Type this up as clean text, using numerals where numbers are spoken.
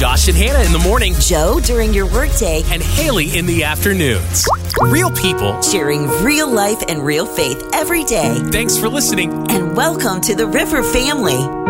Josh and Hannah in the morning, Joe during your workday, and Haley in the afternoons. Real people sharing real life and real faith every day. Thanks for listening. And welcome to the River family.